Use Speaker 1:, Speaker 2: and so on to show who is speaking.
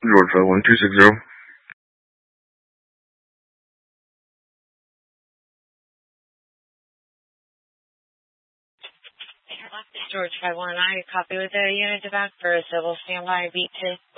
Speaker 1: George 51260.
Speaker 2: George 519, copy with a unit to back for a civil standby beat 2.